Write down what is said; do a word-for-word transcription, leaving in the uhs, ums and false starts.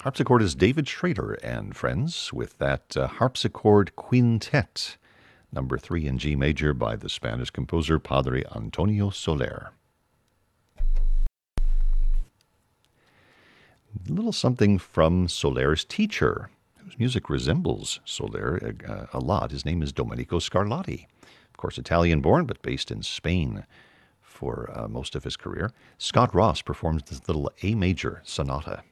Harpsichordist David Schrader and friends with that uh, harpsichord quintet, number three in G major by the Spanish composer Padre Antonio Soler. A little something from Soler's teacher, whose music resembles Soler a, a lot. His name is Domenico Scarlatti. Of course, Italian-born, but based in Spain for uh, most of his career. Scott Ross performs this little A major sonata.